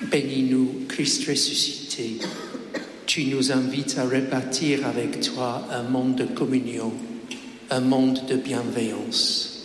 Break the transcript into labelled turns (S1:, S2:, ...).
S1: Bénis-nous, Christ ressuscité. Tu nous invites à rebâtir avec toi un monde de communion, un monde de bienveillance.